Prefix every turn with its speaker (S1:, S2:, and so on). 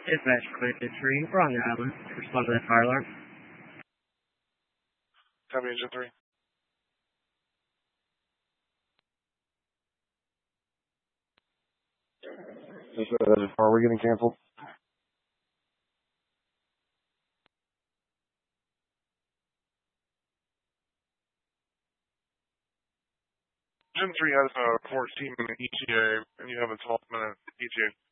S1: Dispatch Clinton 3, we're on the island. Respond to that fire alarm.
S2: Copy, Engine 3.
S3: Are we getting canceled?
S2: Engine 3 has a 14-minute ETA, and you have a 12-minute ETA.